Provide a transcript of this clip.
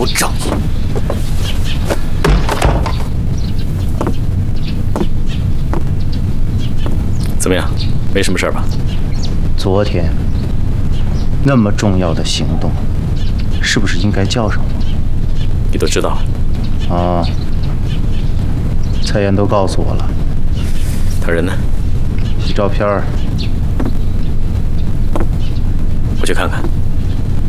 出仗义。怎么样？没什么事吧？ 昨天那么重要的行动，是不是应该叫上我？ 你都知道了？ 啊，蔡妍都告诉我了。 他人呢？ 洗照片儿。 我去看看。